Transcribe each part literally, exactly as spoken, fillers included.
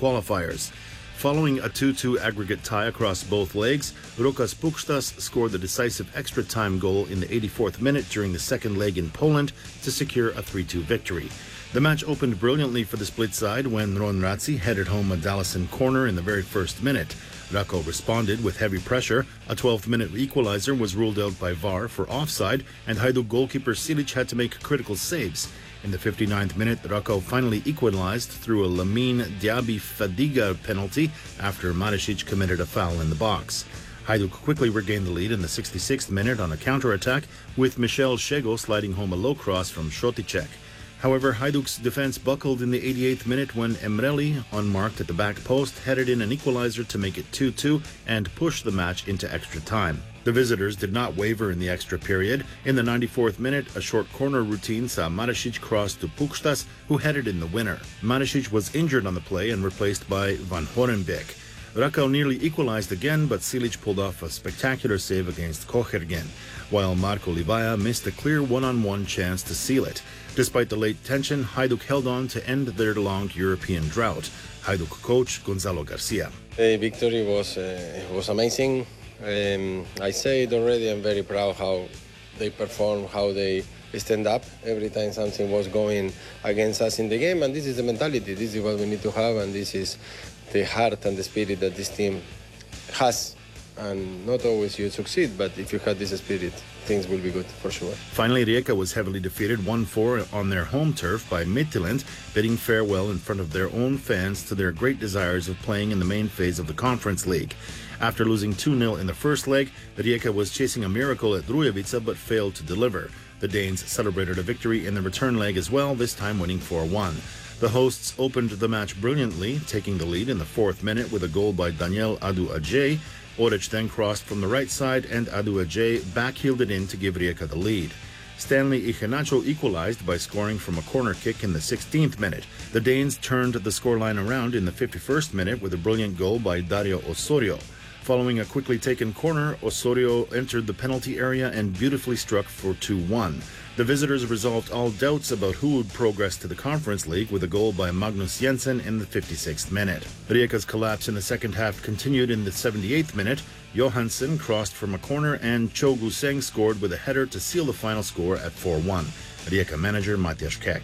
qualifiers. Following a two two aggregate tie across both legs, Rokas Pukstas scored the decisive extra-time goal in the eighty-fourth minute during the second leg in Poland to secure a three two victory. The match opened brilliantly for the split side when Ron Ratzi headed home a Dallison corner in the very first minute. Rakow responded with heavy pressure. A twelfth minute equalizer was ruled out by V A R for offside, and Hajduk goalkeeper Silic had to make critical saves. In the fifty-ninth minute, Rakow finally equalized through a Lamin Diaby Fadiga penalty after Marisic committed a foul in the box. Hajduk quickly regained the lead in the sixty-sixth minute on a counter-attack, with Michel Shego sliding home a low cross from Shoticek. However, Hajduk's defense buckled in the eighty-eighth minute when Emreli, unmarked at the back post, headed in an equalizer to make it two two and push the match into extra time. The visitors did not waver in the extra period. In the ninety-fourth minute, a short corner routine saw Marisic cross to Pukstas, who headed in the winner. Marisic was injured on the play and replaced by Van Horenbeek. Rakow nearly equalized again, but Silic pulled off a spectacular save against Kochergen, while Marco Livaja missed a clear one-on-one chance to seal it. Despite the late tension, Hajduk held on to end their long European drought. Hajduk coach Gonzalo Garcia. The victory was uh, was amazing. Um, I say it already, I'm very proud how they perform, how they stand up every time something was going against us in the game, and this is the mentality, this is what we need to have, and this is the heart and the spirit that this team has. And not always you succeed, but if you have this spirit, things will be good for sure. Finally, Rijeka was heavily defeated one four on their home turf by Midtjylland, bidding farewell in front of their own fans to their great desires of playing in the main phase of the Conference League. After losing two nil in the first leg, Rijeka was chasing a miracle at Grujevica but failed to deliver. The Danes celebrated a victory in the return leg as well, this time winning four one. The hosts opened the match brilliantly, taking the lead in the fourth minute with a goal by Daniel Adu-Ajay. Oric then crossed from the right side, and Adu-Ajay backheeled it in to give Rijeka the lead. Stanley Iheanacho equalized by scoring from a corner kick in the sixteenth minute. The Danes turned the scoreline around in the fifty-first minute with a brilliant goal by Dario Osorio. Following a quickly taken corner, Osorio entered the penalty area and beautifully struck for two one. The visitors resolved all doubts about who would progress to the Conference League with a goal by Magnus Jensen in the fifty-sixth minute. Rijeka's collapse in the second half continued in the seventy-eighth minute. Johansson crossed from a corner and Cho Guseng scored with a header to seal the final score at four one. Rijeka manager Matjaž Kek.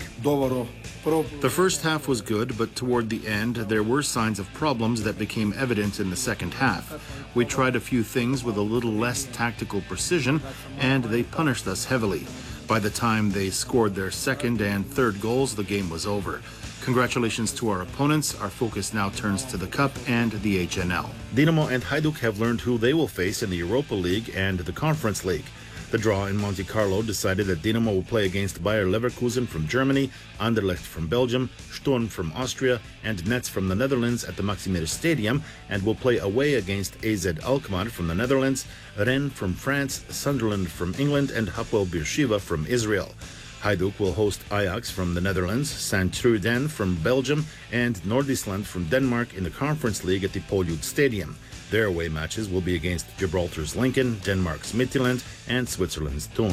The first half was good, but toward the end there were signs of problems that became evident in the second half. We tried a few things with a little less tactical precision, and they punished us heavily. By the time they scored their second and third goals, the game was over. Congratulations to our opponents. Our focus now turns to the Cup and the H N L. Dinamo and Hajduk have learned who they will face in the Europa League and the Conference League. The draw in Monte Carlo decided that Dinamo will play against Bayer Leverkusen from Germany, Anderlecht from Belgium, Sturm from Austria, and Netz from the Netherlands at the Maximir Stadium, and will play away against A Z Alkmaar from the Netherlands, Rennes from France, Sunderland from England, and Hapoel Beersheva from Israel. Hajduk will host Ajax from the Netherlands, Sint-Truiden from Belgium, and Nordisland from Denmark in the Conference League at the Poljud Stadium. Their away matches will be against Gibraltar's Lincoln, Denmark's Midtjylland, and Switzerland's Thun.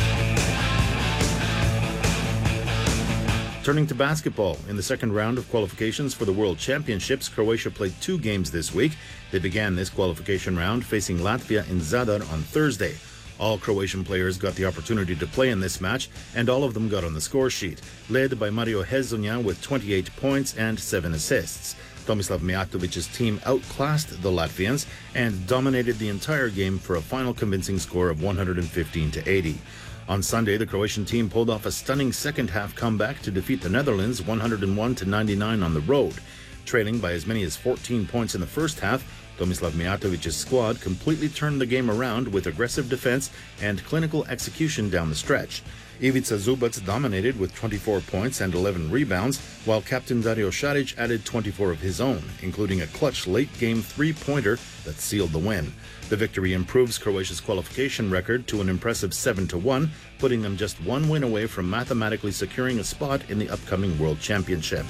Turning to basketball, in the second round of qualifications for the World Championships, Croatia played two games this week. They began this qualification round facing Latvia in Zadar on Thursday. All Croatian players got the opportunity to play in this match, and all of them got on the score sheet, led by Mario Hezonja with twenty-eight points and seven assists. Tomislav Mijatovic's team outclassed the Latvians and dominated the entire game for a final convincing score of one hundred fifteen to eighty. On Sunday, the Croatian team pulled off a stunning second-half comeback to defeat the Netherlands one hundred one to ninety-nine on the road. Trailing by as many as fourteen points in the first half, Tomislav Mijatovic's squad completely turned the game around with aggressive defense and clinical execution down the stretch. Ivica Zubac dominated with twenty-four points and eleven rebounds, while captain Dario Šarić added twenty-four of his own, including a clutch late-game three-pointer that sealed the win. The victory improves Croatia's qualification record to an impressive seven to one, putting them just one win away from mathematically securing a spot in the upcoming World Championship.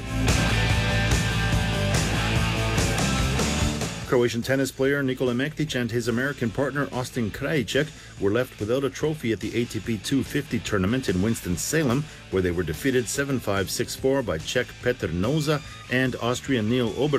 Croatian tennis player Nikola Mektic and his American partner Austin Krajicek were left without a trophy at the A T P two fifty tournament in Winston-Salem, where they were defeated seven five, six four by Czech Petr Noza and Austrian Neil Ober.